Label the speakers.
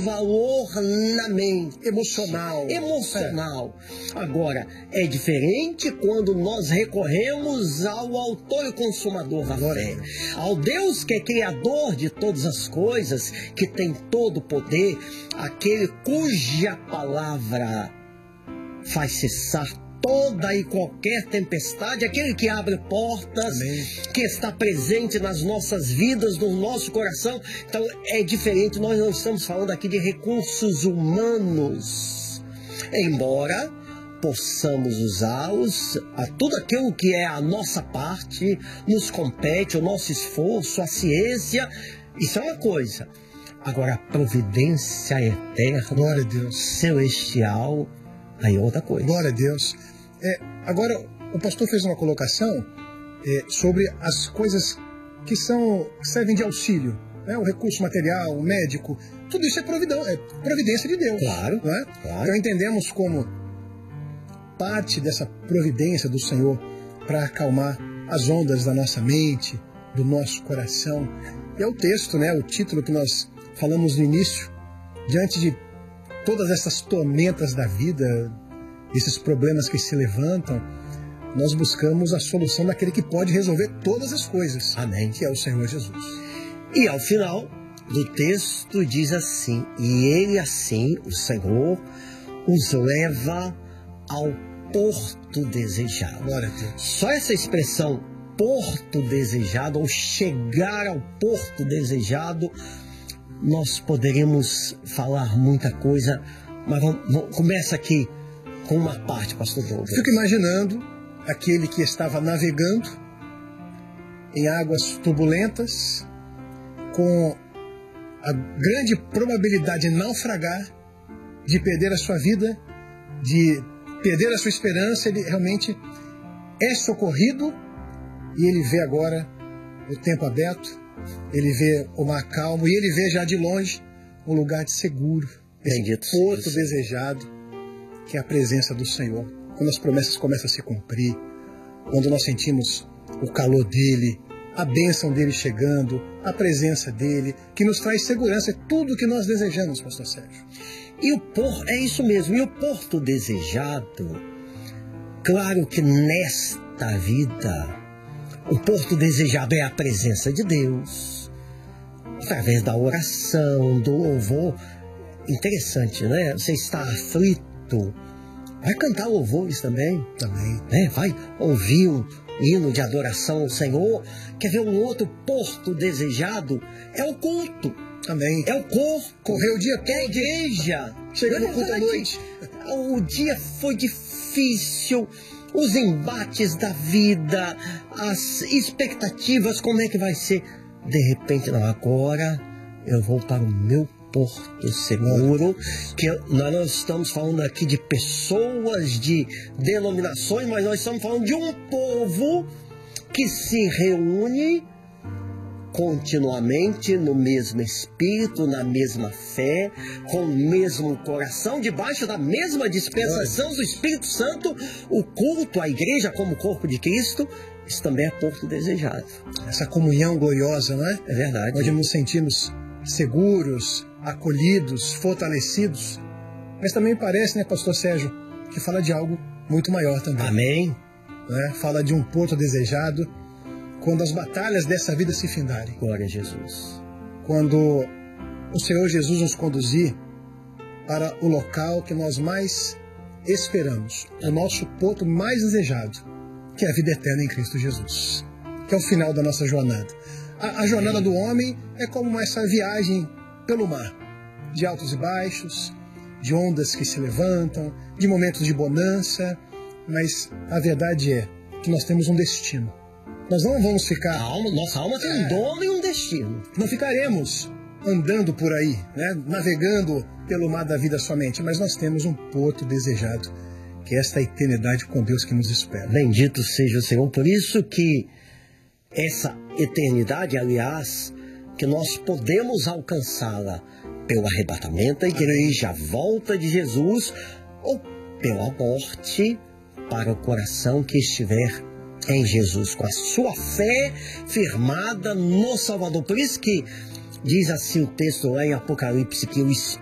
Speaker 1: valor na mente.
Speaker 2: Emocional.
Speaker 1: Emocional. Agora, é diferente quando nós recorremos ao autor e consumador da fé. Ao Deus que é criador de todas as coisas, que tem todo o poder, aquele cuja palavra faz cessar toda e qualquer tempestade, aquele que abre portas,
Speaker 2: Amém.
Speaker 1: que está presente nas nossas vidas, no nosso coração. Então é diferente, nós não estamos falando aqui de recursos humanos, embora possamos usá-los, a tudo aquilo que é a nossa parte, nos compete, o nosso esforço, a ciência, isso é uma coisa. Agora a providência eterna,
Speaker 2: Glória a Deus,
Speaker 1: celestial, aí é outra coisa.
Speaker 2: Glória a Deus. Agora, o pastor fez uma colocação sobre as coisas que servem de auxílio, né? O recurso material, o médico, tudo isso é providência de Deus.
Speaker 1: Claro,
Speaker 2: não é?
Speaker 1: claro.
Speaker 2: Então entendemos como parte dessa providência do Senhor para acalmar as ondas da nossa mente, do nosso coração. E é o texto, né? O título que nós falamos no início, diante de todas essas tormentas da vida, esses problemas que se levantam, nós buscamos a solução daquele que pode resolver todas as coisas.
Speaker 1: Amém.
Speaker 2: Que é o Senhor Jesus.
Speaker 1: E ao final do texto diz assim: e ele assim, o Senhor, os leva ao porto desejado.
Speaker 2: Glória a Deus.
Speaker 1: Só essa expressão porto desejado, ou chegar ao porto desejado, nós poderíamos falar muita coisa, mas começa aqui com uma parte, pastor Douglas.
Speaker 2: Fico imaginando aquele que estava navegando em águas turbulentas, com a grande probabilidade de naufragar, de perder a sua vida, de perder a sua esperança. Ele realmente é socorrido e ele vê agora o tempo aberto, ele vê o mar calmo e ele vê já de longe um lugar de seguro, esse porto desejado, que é a presença do Senhor. Quando as promessas começam a se cumprir, quando nós sentimos o calor dele, a bênção dele chegando, a presença dele, que nos traz segurança, é tudo o que nós desejamos, pastor Sérgio.
Speaker 1: E o porto, é isso mesmo, e o porto desejado, claro que nesta vida, o porto desejado é a presença de Deus, através da oração, do louvor. Interessante, né? Você está aflito, vai cantar louvores também, né? Vai ouvir um hino de adoração ao Senhor. Quer ver um outro porto desejado? É o culto.
Speaker 2: Amém.
Speaker 1: É o corpo.
Speaker 2: Correu o dia todo.
Speaker 1: É a igreja.
Speaker 2: Chega no culto à noite.
Speaker 1: O dia foi difícil. Os embates da vida, as expectativas, como é que vai ser? De repente, não, agora eu vou para o meu porto seguro, que nós não estamos falando aqui de pessoas, de denominações, mas nós estamos falando de um povo que se reúne continuamente no mesmo espírito, na mesma fé, com o mesmo coração, debaixo da mesma dispensação do Espírito Santo. O culto à igreja como corpo de Cristo, isso também é porto desejado.
Speaker 2: Essa comunhão gloriosa, não é?
Speaker 1: É verdade.
Speaker 2: Onde nos sentimos seguros, acolhidos, fortalecidos. Mas também parece, né, pastor Sérgio, que fala de algo muito maior também.
Speaker 1: Amém.
Speaker 2: Né? Fala de um porto desejado quando as batalhas dessa vida se findarem.
Speaker 1: Glória a Jesus.
Speaker 2: Quando o Senhor Jesus nos conduzir para o local que nós mais esperamos, o nosso porto mais desejado, que é a vida eterna em Cristo Jesus, que é o final da nossa jornada. A jornada do homem é como essa viagem pelo mar, de altos e baixos, de ondas que se levantam, de momentos de bonança, mas a verdade é que nós temos um destino. Nós não vamos ficar...
Speaker 1: Nossa alma tem um dono e um destino.
Speaker 2: Não ficaremos andando por aí, né, navegando pelo mar da vida somente, mas nós temos um porto desejado, que é esta eternidade com Deus que nos espera.
Speaker 1: Bendito seja o Senhor. Por isso que essa eternidade, aliás, que nós podemos alcançá-la pelo arrebatamento da igreja, a volta de Jesus, ou pela morte para o coração que estiver em Jesus, com a sua fé firmada no Salvador. Por isso que diz assim o texto lá em Apocalipse, que o